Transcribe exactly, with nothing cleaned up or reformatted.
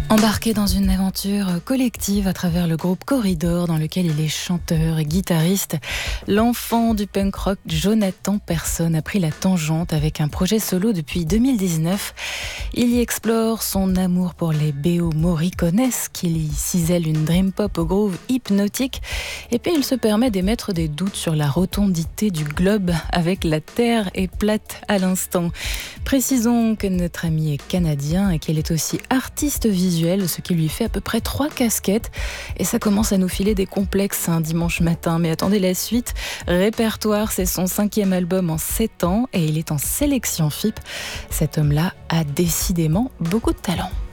Embarqué dans une aventure collective à travers le groupe Corridor dans lequel il est chanteur et guitariste, l'enfant du punk rock Jonathan Persson a pris la tangente avec un projet solo depuis deux mille dix-neuf. Il y explore son amour pour les B O Morriconesques, qu'il y cisèle une dream pop au groove hypnotique et puis il se permet d'émettre des doutes sur la rotondité du globe avec La Terre est plate à l'instant. Précisons que notre ami est canadien et qu'il est aussi artiste visuel, ce qui lui fait à peu près trois casquettes. Et ça commence à nous filer des complexes un dimanche matin. Mais attendez la suite. Répertoire, c'est son cinquième album en sept ans et il est en sélection F I P. Cet homme-là a décidément beaucoup de talent.